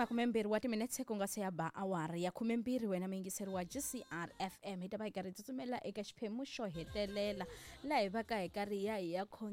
Makumembiri wa timinetse ku nga se ya ba awara ya 12 wena muyingiseri wa GCR FM hi ta va hi karhi tsutsumela eka xiphemu xo hetelela laha hi va ka hi karhi hi ya